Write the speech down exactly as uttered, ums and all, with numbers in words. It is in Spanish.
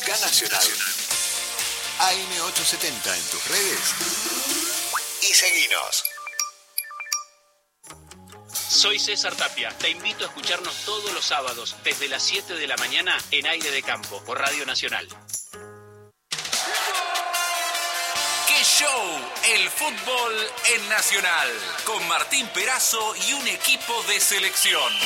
Acá Nacional. A M ochocientos setenta en tus redes. Y seguinos. Soy César Tapia. Te invito a escucharnos todos los sábados desde las siete de la mañana en Aire de Campo por Radio Nacional. ¡Qué show! El fútbol en Nacional. Con Martín Perazo y un equipo de selección.